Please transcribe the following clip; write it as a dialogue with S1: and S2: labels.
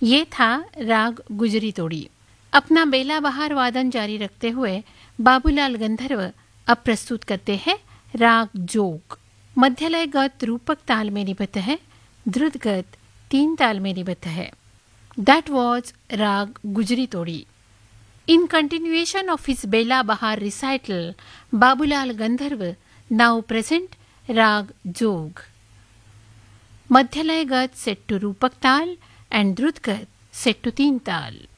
S1: ये था राग गुजरी तोड़ी। अपना बेला बहार वादन जारी रखते हुए बाबूलाल गंधर्व अब प्रस्तुत करते हैं राग जोग। मध्यलय गत रूपक ताल में निबद्ध है, द्रुत गत 3 ताल में निबद्ध है। That was Rag Gujri Todi. In continuation of his Bela Bahar recital, Babulal Gandharv now present Rag Jog. Madhyalay Gat set to Rupak Tal and Drut Gat set to 3 Tal.